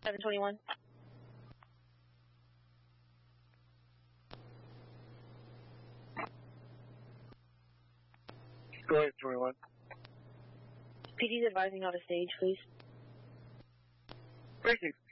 721. Go ahead, 21. PD's advising out of stage, please. Breaking.